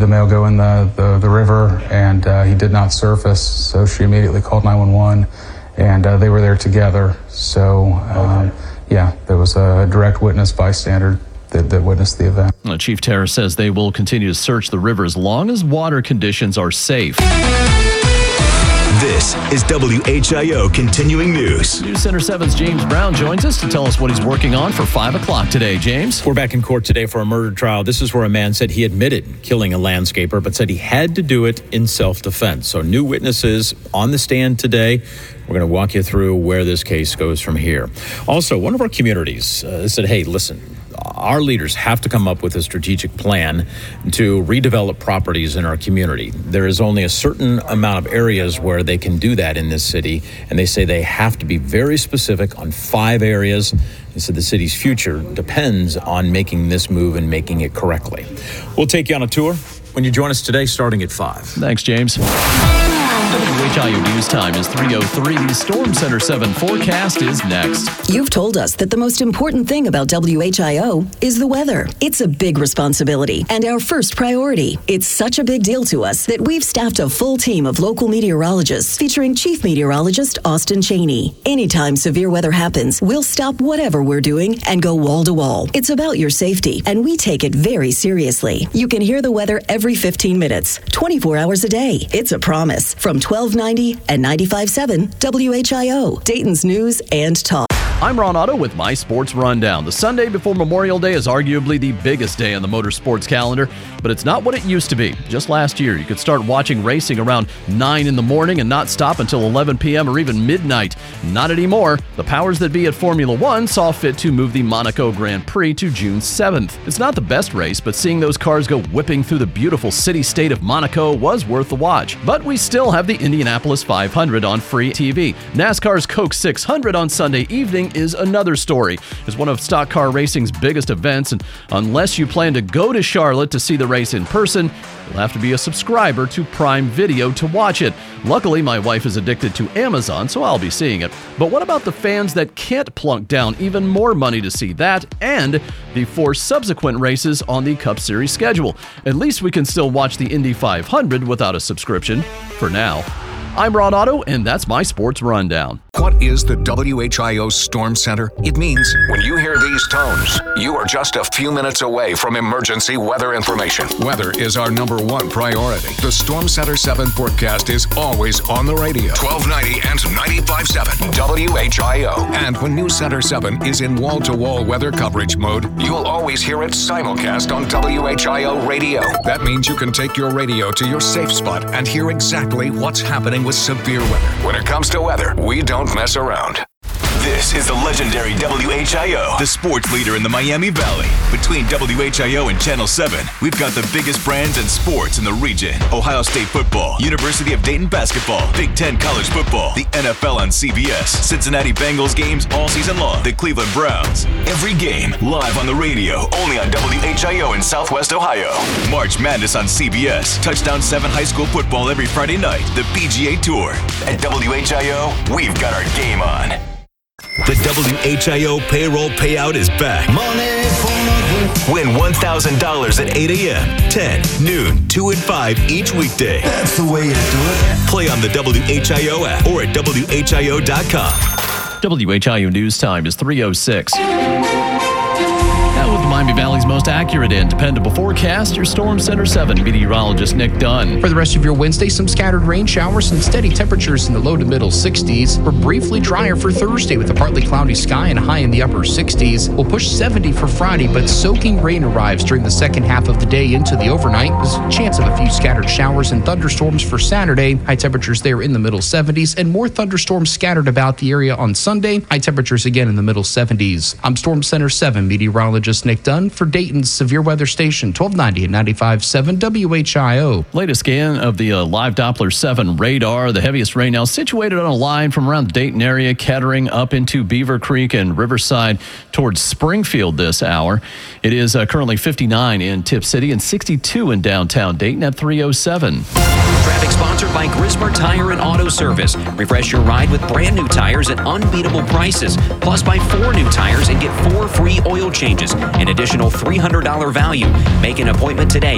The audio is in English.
the male go in the river, and he did not surface, so she immediately called 911, and they were there together. So, there was a direct witness bystander that witnessed the event. Chief Terra says they will continue to search the river as long as water conditions are safe. This is WHIO Continuing News. News Center 7's James Brown joins us to tell us what he's working on for 5 o'clock today. James? We're back in court today for a murder trial. This is where a man said he admitted killing a landscaper, but said he had to do it in self-defense. So new witnesses on the stand today. We're going to walk you through where this case goes from here. Also, one of our communities said, hey, listen, our leaders have to come up with a strategic plan to redevelop properties in our community. There is only a certain amount of areas where they can do that in this city, and they say they have to be very specific on 5 areas. They said the city's future depends on making this move and making it correctly. We'll take you on a tour when you join us today starting at 5. Thanks, James. WHIO News Time is 3:03. The Storm Center 7 forecast is next. You've told us that the most important thing about WHIO is the weather. It's a big responsibility and our first priority. It's such a big deal to us that we've staffed a full team of local meteorologists featuring Chief Meteorologist Austin Cheney. Anytime severe weather happens, we'll stop whatever we're doing and go wall to wall. It's about your safety, and we take it very seriously. You can hear the weather every 15 minutes, 24 hours a day. It's a promise. From 1290 and 95.7 WHIO, Dayton's News and Talk. I'm Ron Otto with my Sports Rundown. The Sunday before Memorial Day is arguably the biggest day on the motorsports calendar, but it's not what it used to be. Just last year, you could start watching racing around 9 in the morning and not stop until 11 p.m. or even midnight. Not anymore. The powers that be at Formula One saw fit to move the Monaco Grand Prix to June 7th. It's not the best race, but seeing those cars go whipping through the beautiful city-state of Monaco was worth the watch. But we still have the Indianapolis 500 on free TV. NASCAR's Coke 600 on Sunday evening is another story. It's one of stock car racing's biggest events, and unless you plan to go to Charlotte to see the race in person, you'll have to be a subscriber to Prime Video to watch it. Luckily, my wife is addicted to Amazon, so I'll be seeing it. But what about the fans that can't plunk down even more money to see that and the 4 subsequent races on the Cup Series schedule? At least we can still watch the Indy 500 without a subscription, for now. I'm Ron Otto, and that's my Sports Rundown. What is the WHIO Storm Center? It means when you hear these tones, you are just a few minutes away from emergency weather information. Weather is our #1 priority. The Storm Center 7 forecast is always on the radio. 1290 and 95.7 WHIO. And when News Center 7 is in wall-to-wall weather coverage mode, you'll always hear it simulcast on WHIO radio. That means you can take your radio to your safe spot and hear exactly what's happening with severe weather. When it comes to weather, we don't mess around. This is the legendary WHIO, the sports leader in the Miami Valley. Between WHIO and Channel 7, we've got the biggest brands in sports in the region. Ohio State football, University of Dayton basketball, Big Ten college football, the NFL on CBS, Cincinnati Bengals games all season long, the Cleveland Browns. Every game live on the radio, only on WHIO in Southwest Ohio. March Madness on CBS, Touchdown 7 high school football every Friday night, the PGA Tour. At WHIO, we've got our game on. The WHIO payroll payout is back. Win $1,000 at 8 a.m., 10, noon, 2 and 5 each weekday. That's the way to do it. Play on the WHIO app or at WHIO.com. WHIO News Time is 3:06. Now with Miami Valley's most accurate and dependable forecast, your Storm Center 7 meteorologist Nick Dunn. For the rest of your Wednesday, some scattered rain showers and steady temperatures in the low to middle 60s. We're briefly drier for Thursday with a partly cloudy sky and a high in the upper 60s. We'll push 70 for Friday, but soaking rain arrives during the second half of the day into the overnight. There's a chance of a few scattered showers and thunderstorms for Saturday. High temperatures there in the middle 70s and more thunderstorms scattered about the area on Sunday. High temperatures again in the middle 70s. I'm Storm Center 7 meteorologist Nick Dunn for Dayton's Severe Weather Station, 1290 and 95.7 WHIO. Latest scan of the live Doppler 7 radar. The heaviest rain now situated on a line from around the Dayton area, Kettering up into Beaver Creek and Riverside towards Springfield this hour. It is currently 59 in Tip City and 62 in downtown Dayton at 3:07. Traffic sponsored by Grismer Tire and Auto Service. Refresh your ride with brand new tires at unbeatable prices. Plus, buy 4 new tires and get 4 free oil changes. An additional $300 value. Make an appointment today